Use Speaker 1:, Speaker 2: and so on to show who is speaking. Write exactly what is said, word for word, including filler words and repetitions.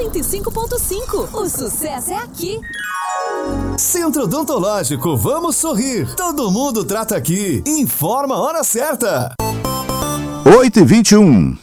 Speaker 1: cento e cinco ponto cinco. O sucesso é aqui.
Speaker 2: Centro Odontológico, vamos sorrir. Todo mundo trata aqui. Informa a hora certa.
Speaker 3: oito e vinte e um.